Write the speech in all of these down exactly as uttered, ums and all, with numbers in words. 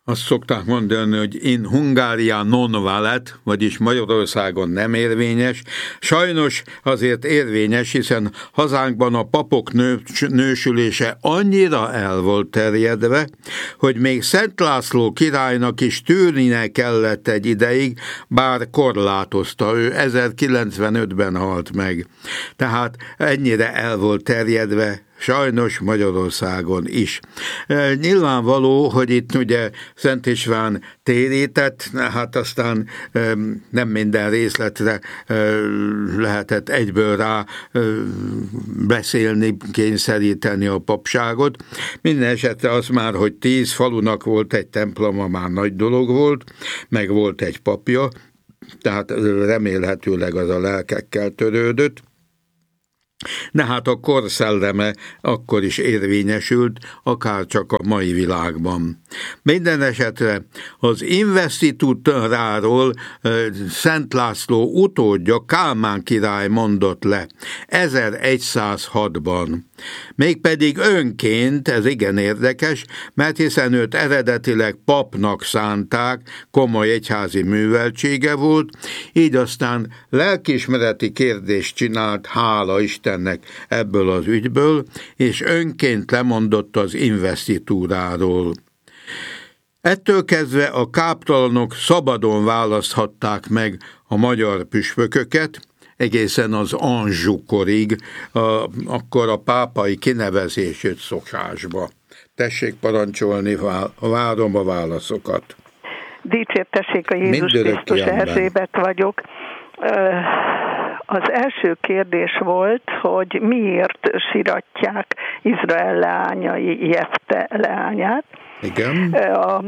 Azt szokták mondani, hogy in Hungária non valet, vagyis Magyarországon nem érvényes. Sajnos azért érvényes, hiszen hazánkban a papok nő, nősülése annyira el volt terjedve, hogy még Szent László királynak is tűrnie kellett egy ideig, bár korlátozta, ő ezerkilencvenötben halt meg. Tehát ennyire el volt terjedve, sajnos Magyarországon is. E, nyilvánvaló, hogy itt ugye Szent István térített, hát aztán e, nem minden részletre e, lehetett egyből rá e, beszélni, kényszeríteni a papságot. Minden esetre az már, hogy tíz falunak volt egy temploma, már nagy dolog volt, meg volt egy papja, tehát remélhetőleg az a lelkekkel törődött. De hát a kor szelleme akkor is érvényesült, akár csak a mai világban. Minden esetre az investitúráról Szent László utódja Kálmán király mondott le ezeregyszázhatban. Mégpedig önként, ez igen érdekes, mert hiszen őt eredetileg papnak szánták, komoly egyházi műveltsége volt, így aztán lelkiismereti kérdést csinált, hála Istennek ebből az ügyből, és önként lemondott az investitúráról. Ettől kezdve a káptalanok szabadon választhatták meg a magyar püspököket, egészen az Anjou-korig, a, akkor a pápai kinevezés jött szokásba. Tessék parancsolni, várom a válaszokat. Dicsértessék a Jézus Krisztus, Erzsébet vagyok. Az első kérdés volt, hogy miért siratják Izrael leányai Jefte leányát. Igen. A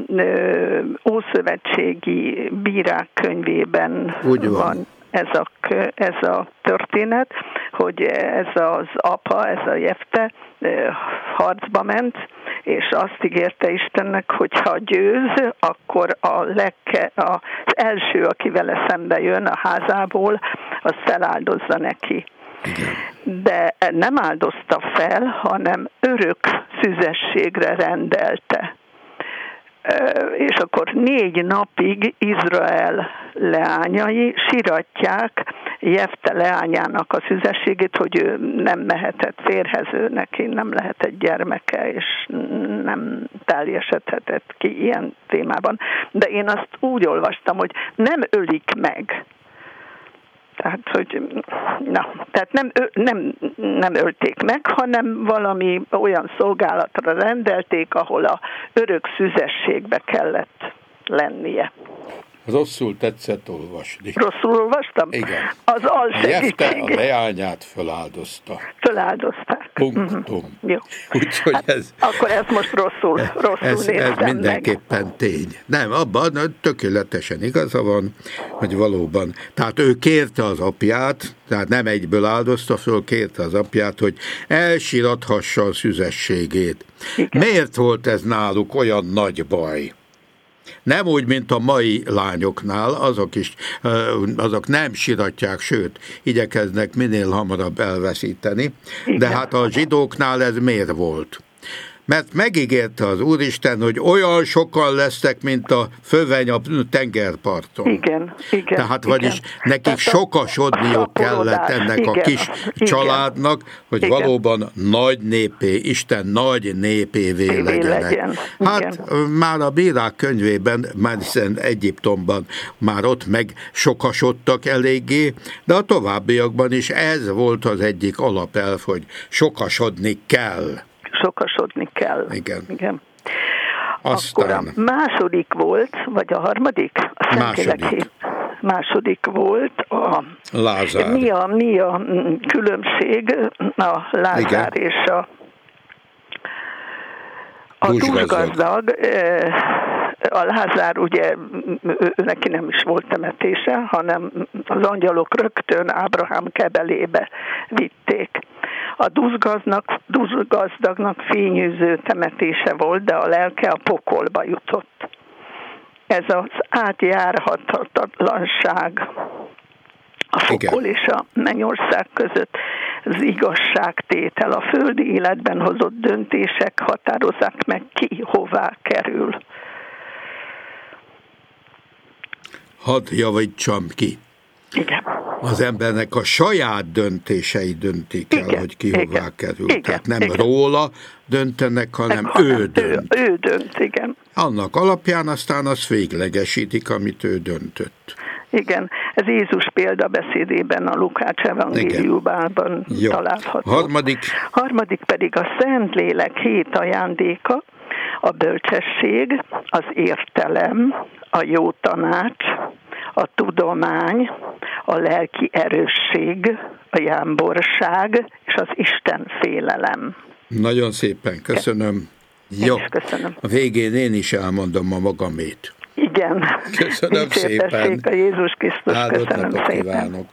Ószövetségi Bírák könyvében Úgy van. van ez a, ez a történet, hogy ez az apa, ez a Jefte harcba ment, és azt ígérte Istennek, hogy ha győz, akkor a legke, az első, aki vele szembe jön a házából, azt feláldozza neki. Igen. De nem áldozta fel, hanem örök szüzességre rendelte. És akkor négy napig Izrael leányai siratják Jefte leányának a szüzességét, hogy ő nem mehetett férhez, ő neki nem lehetett gyermeke, és nem teljesedhetett ki ilyen témában. De én azt úgy olvastam, hogy nem ölik meg. Tehát, hogy na, tehát nem, nem, nem ölték meg, hanem valami olyan szolgálatra rendelték, ahol a örök szüzességbe kellett lennie. Rosszul tetszett olvasni. Rosszul olvastam? Igen. Az Jefte a leányát feláldozta. Feláldozták. Punktum. Mm-hmm. Jó. Úgyhogy hát ez... Akkor ez most rosszul, rosszul ez, ez mindenképpen meg. tény. Nem, abban tökéletesen igaza van, hogy valóban. Tehát ő kérte az apját, tehát nem egyből áldozta föl, kérte az apját, hogy elsirathassa a szüzességét. Igen. Miért volt ez náluk olyan nagy baj? Nem úgy, mint a mai lányoknál, azok is, azok nem siratják, sőt, igyekeznek minél hamarabb elveszíteni, de hát a zsidóknál ez miért volt? Mert megígérte az Úristen, hogy olyan sokan lesznek, mint a föveny a tengerparton. Igen, igen. Tehát vagyis igen. nekik sokasodniuk kellett ennek igen, a kis igen. családnak, hogy igen. valóban nagy népé, Isten nagy népévé legyenek. Legyen. Hát igen. már a Bírák könyvében, már hiszen Egyiptomban már ott meg sokasodtak eléggé, de a továbbiakban is ez volt az egyik alapelv, hogy sokasodni kell. Sokasodni kell. Igen. Igen. Aztán... Akkor a második volt, vagy a harmadik? A második. Második volt a... Lázár. Mi a, mi a különbség a Lázár Igen. és a a dúsgazdag. A Lázár ugye, ő, neki nem is volt temetése, hanem az angyalok rögtön Ábrahám kebelébe vitték. A dúsgazdagnak, dúsgazdagnak fényűző temetése volt, de a lelke a pokolba jutott. Ez az átjárhatatlanság a pokol Igen. és a mennyország között, az igazságtétel, a földi életben hozott döntések határozzák meg ki, hová kerül. hadd javítsam ki. Igen. Az embernek a saját döntései döntik el, igen, hogy ki hová igen, kerül. Igen, Tehát nem igen. róla döntenek, hanem nem, ő dönt. Ő, ő dönt, igen. Annak alapján aztán azt véglegesítik, amit ő döntött. Igen, ez Jézus példabeszédében, a Lukács evangéliumában található. Harmadik. Harmadik pedig a Szentlélek hét ajándéka, a bölcsesség, az értelem, a jó tanács, a tudomány, a lelki erősség, a jámborság és az Isten félelem. Nagyon szépen köszönöm. Jó. Köszönöm. A végén én is elmondom a magamét. Igen. Köszönöm szépen. A Jézus Krisztus. Áldott Köszönöm napot szépen. kívánok.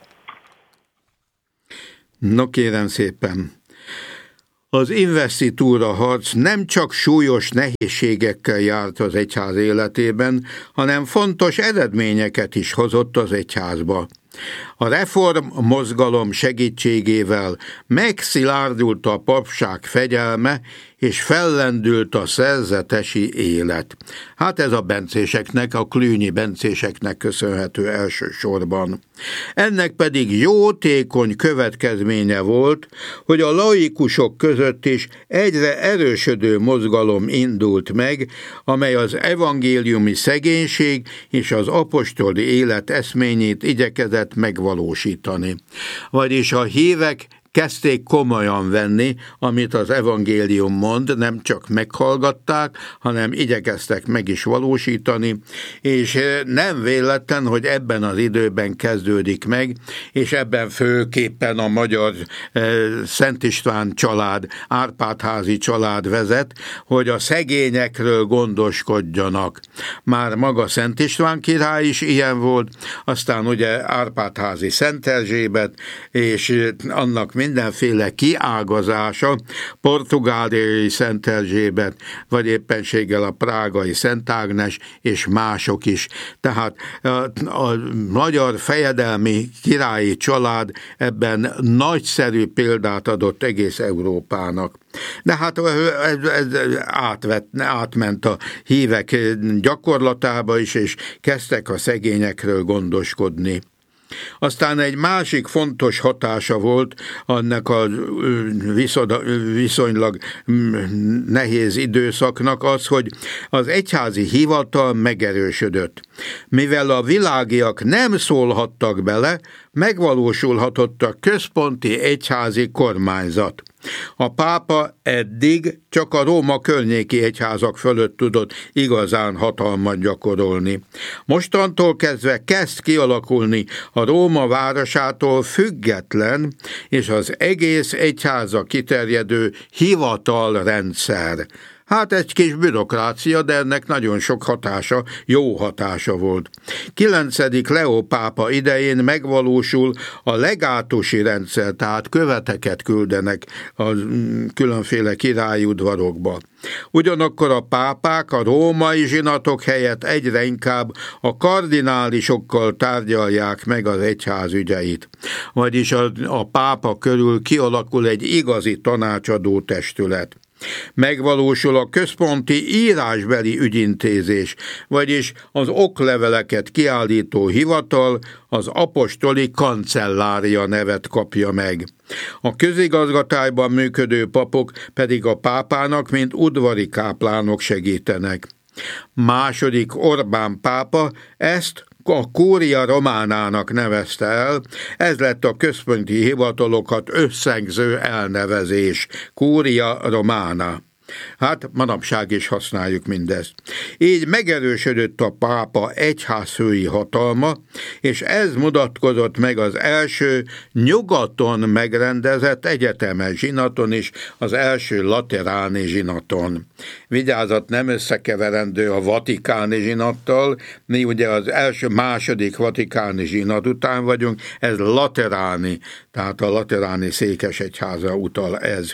No kérem szépen. Az investitúra harc nem csak súlyos nehézségekkel járt az egyház életében, hanem fontos eredményeket is hozott az egyházba. A reform mozgalom segítségével megszilárdult a papság fegyelme, és fellendült a szerzetesi élet. Hát ez a bencéseknek, a klűnyi bencéseknek köszönhető elsősorban. Ennek pedig jótékony következménye volt, hogy a laikusok között is egyre erősödő mozgalom indult meg, amely az evangéliumi szegénység és az apostoli élet eszményét igyekezett megvalósítani. Vagyis a hívek kezdték komolyan venni, amit az evangélium mond, nem csak meghallgatták, hanem igyekeztek meg is valósítani, és nem véletlen, hogy ebben az időben kezdődik meg, és ebben főképpen a magyar Szent István család, Árpád-házi család vezet, hogy a szegényekről gondoskodjanak. Már maga Szent István király is ilyen volt, aztán ugye Árpád-házi Szent Erzsébet, és annak mindenféle kiágazása, portugáliai Szent Erzsébet, vagy éppenséggel a prágai Szent Ágnes, és mások is. Tehát a, a magyar fejedelmi királyi család ebben nagyszerű példát adott egész Európának. De hát ez, ez átvett, átment a hívek gyakorlatába is, és kezdtek a szegényekről gondoskodni. Aztán egy másik fontos hatása volt annak a viszonylag nehéz időszaknak az, hogy az egyházi hivatal megerősödött. Mivel a világiak nem szólhattak bele, megvalósulhatott a központi egyházi kormányzat. A pápa eddig csak a Róma környéki egyházak fölött tudott igazán hatalmat gyakorolni. Mostantól kezdve kezd kialakulni a Róma városától független és az egész egyháza kiterjedő hivatalrendszer. Hát egy kis bürokrácia, de ennek nagyon sok hatása, jó hatása volt. kilencedik Leó pápa idején megvalósul a legátusi rendszer, tehát követeket küldenek a különféle királyudvarokba. Ugyanakkor a pápák a római zsinatok helyett egyre inkább a kardinálisokkal tárgyalják meg az egyház ügyeit. Vagyis a, a pápa körül kialakul egy igazi tanácsadó testület. Megvalósul a központi írásbeli ügyintézés, vagyis az okleveleket kiállító hivatal az apostoli kancellária nevet kapja meg. A közigazgatásban működő papok pedig a pápának, mint udvari káplánok segítenek. Második Orbán pápa ezt a Curia Románának nevezte el, ez lett a központi hivatalokat összegző elnevezés, Curia Romana. Hát manapság is használjuk mindezt. Így megerősödött a pápa egyházfői hatalma, és ez mutatkozott meg az első nyugaton megrendezett egyetemes zsinaton is, az első lateráni zsinaton. Vigyázat, nem összekeverendő a vatikáni zsinattal, mi ugye az első, második vatikáni zsinat után vagyunk, ez lateráni, tehát a lateráni székesegyháza utal ez.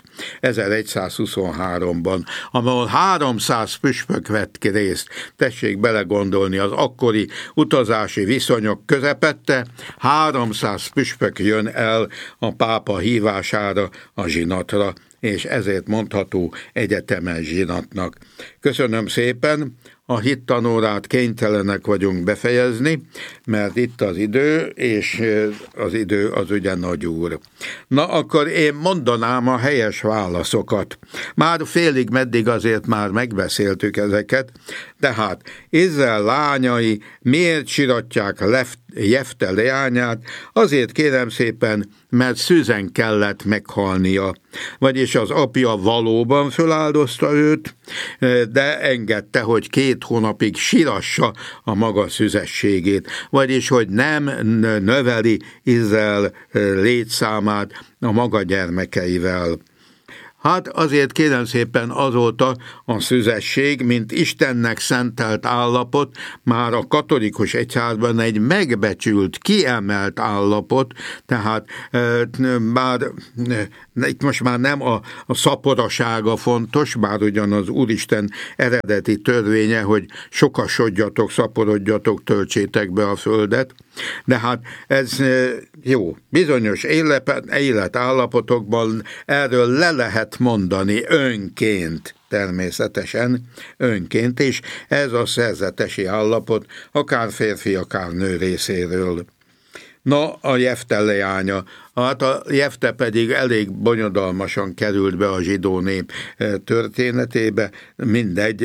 ezeregyszázhuszonháromban, ahol háromszáz püspök vett ki részt. Tessék belegondolni, az akkori utazási viszonyok közepette háromszáz püspök jön el a pápa hívására a zsinatra, és ezért mondható egyetemes zsinatnak. Köszönöm. Köszönöm szépen, a hittanórát kénytelenek vagyunk befejezni, mert itt az idő, és az idő az ugye nagy úr. Na, akkor én mondanám a helyes válaszokat. Már félig meddig azért már megbeszéltük ezeket, tehát Izrael lányai miért siratják Jefte leányát? Azért kérem szépen, mert szüzen kellett meghalnia. Vagyis az apja valóban föláldozta őt, de engedte, hogy két hónapig sirassa a maga szüzességét. Vagyis, hogy nem növeli Izrael létszámát a maga gyermekeivel. Hát azért kérem szépen azóta a szüzesség, mint Istennek szentelt állapot, már a katolikus egyházban egy megbecsült, kiemelt állapot, tehát e, bár e, itt most már nem a, a szaporasága fontos, bár ugyan az Úristen eredeti törvénye, hogy sokasodjatok, szaporodjatok, töltsétek be a földet, de hát ez e, jó, bizonyos életállapotokban erről le lehet mondani önként, természetesen önként, és ez a szerzetesi állapot, akár férfi, akár nő részéről. Na, a Jefte leánya. Hát a Jefte pedig elég bonyodalmasan került be a zsidó nép történetébe, mindegy,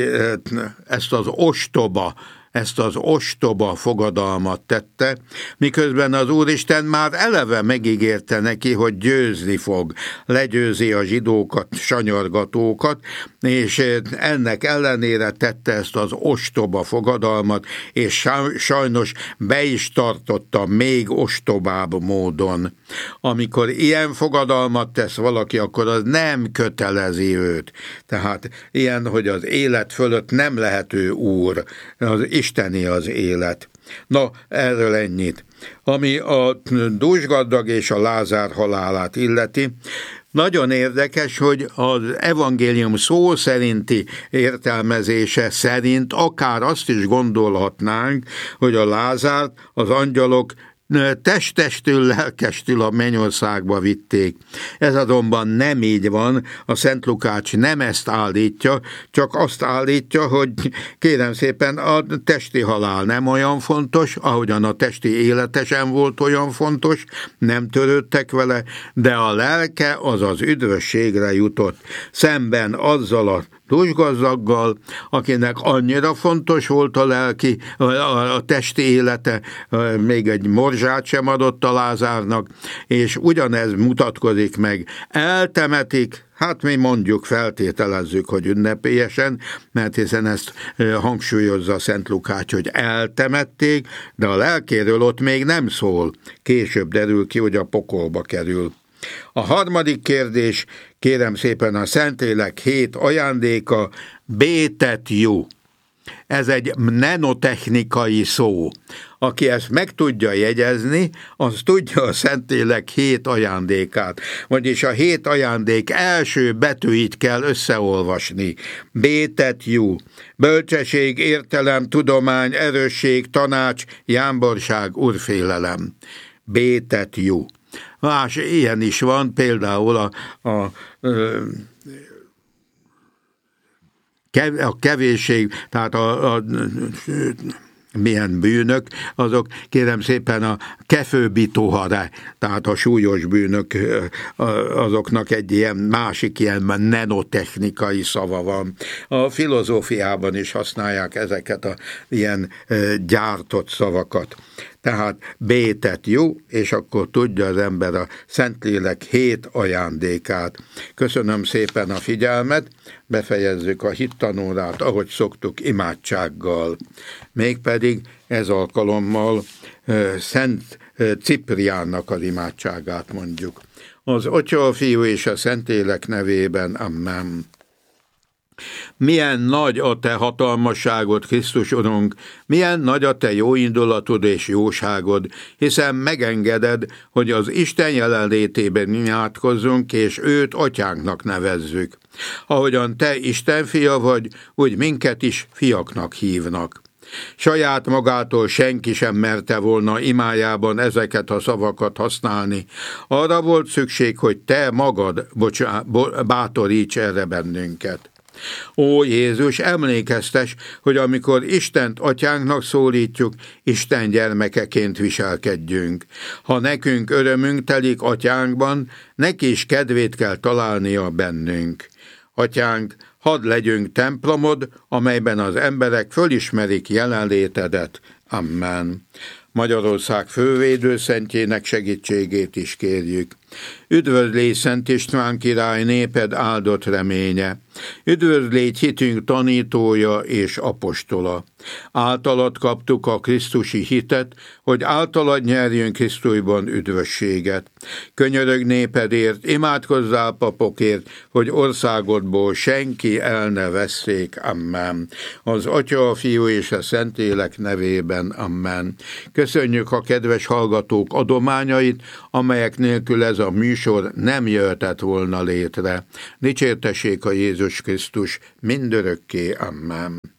ezt az ostoba, ezt az ostoba fogadalmat tette, miközben az Úristen már eleve megígérte neki, hogy győzni fog, legyőzi a zsidókat, sanyargatókat, és ennek ellenére tette ezt az ostoba fogadalmat, és sajnos be is tartotta még ostobább módon. Amikor ilyen fogadalmat tesz valaki, akkor az nem kötelezi őt. Tehát ilyen, hogy az élet fölött nem lehet ő úr, az isteni az élet. Na, erről ennyit. Ami a dúsgazdag és a Lázár halálát illeti, nagyon érdekes, hogy az evangélium szó szerinti értelmezése szerint akár azt is gondolhatnánk, hogy a Lázárt az angyalok testestül, lelkestül a mennyországba vitték. Ez azonban nem így van, a Szent Lukács nem ezt állítja, csak azt állítja, hogy kérem szépen a testi halál nem olyan fontos, ahogyan a testi élete sem volt olyan fontos, nem törődtek vele, de a lelke az az üdvösségre jutott, szemben azzal a dúsgazdaggal, akinek annyira fontos volt a lelki, a, a, a testi élete, még egy morzsát sem adott a Lázárnak, és ugyanez mutatkozik meg. Eltemetik, hát mi mondjuk, feltételezzük, hogy ünnepélyesen, mert hiszen ezt hangsúlyozza Szent Lukács, hogy eltemették, de a lelkéről ott még nem szól. Később derül ki, hogy a pokolba kerül. A harmadik kérdés, kérem szépen, a Szentlélek hét ajándéka, bétetjú. Ez egy nenotechnikai szó. Aki ezt meg tudja jegyezni, az tudja a Szentlélek hét ajándékát. Vagyis a hét ajándék első betűit kell összeolvasni. Bétetjú. Bölcsesség, értelem, tudomány, erősség, tanács, jámborság, urfélelem. Bétetjú. Más ilyen is van, például a, a, a, a kevésség, tehát a, a milyen bűnök, azok kérem szépen a kefőbitohare, tehát a súlyos bűnök, azoknak egy ilyen másik ilyen nenotechnikai szava van. A filozófiában is használják ezeket a ilyen gyártott szavakat. Tehát bétet jó, és akkor tudja az ember a Szentlélek hét ajándékát. Köszönöm szépen a figyelmet, befejezzük a hittanórát, ahogy szoktuk, imádsággal. Mégpedig ez alkalommal uh, Szent uh, Cipriánnak az imádságát mondjuk. Az Atya, a Fiú és a Szentlélek nevében, amen. Milyen nagy a te hatalmasságod, Krisztus Urunk, milyen nagy a te jóindulatod és jóságod, hiszen megengeded, hogy az Isten jelenlétében imádkozzunk, és őt atyánknak nevezzük. Ahogyan te Isten fia vagy, úgy minket is fiaknak hívnak. Saját magától senki sem merte volna imájában ezeket a szavakat használni. Arra volt szükség, hogy te magad bocsá, bátoríts erre bennünket. Ó Jézus, emlékeztes, hogy amikor Istent atyánknak szólítjuk, Isten gyermekeként viselkedjünk. Ha nekünk örömünk telik atyánkban, neki is kedvét kell találnia bennünk. Atyánk, hadd legyünk templomod, amelyben az emberek fölismerik jelenlétedet. Amen. Magyarország fővédőszentjének segítségét is kérjük. Üdvözlégy Szent István király, néped áldott reménye! Üdvözlégy hitünk tanítója és apostola! Általad kaptuk a krisztusi hitet, hogy általad nyerjünk Krisztusban üdvösséget. Könyörög népedért, imádkozzál papokért, hogy országodból senki el ne vesszék. Amen. Az Atya, a Fiú és a Szentlélek nevében. Amen. Köszönjük a kedves hallgatók adományait, amelyek nélkül ez a műsor nem jöhetett volna létre. Dicsértessék a Jézus Krisztus mindörökké. Amen.